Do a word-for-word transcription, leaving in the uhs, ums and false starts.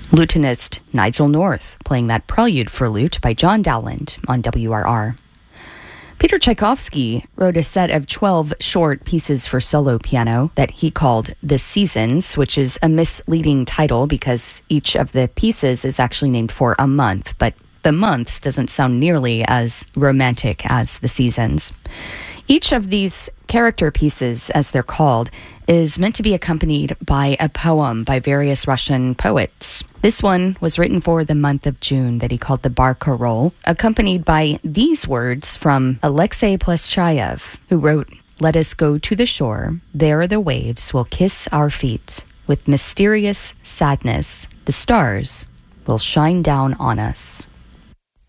Lutenist Nigel North playing that Prelude for Lute by John Dowland on W R R. Peter Tchaikovsky wrote a set of twelve short pieces for solo piano that he called The Seasons, which is a misleading title because each of the pieces is actually named for a month, but the months doesn't sound nearly as romantic as the seasons. Each of these character pieces, as they're called, is meant to be accompanied by a poem by various Russian poets. This one was written for the month of June that he called the Barcarolle, accompanied by these words from Alexei Pleshchayev, who wrote, "Let us go to the shore, there the waves will kiss our feet. With mysterious sadness, the stars will shine down on us."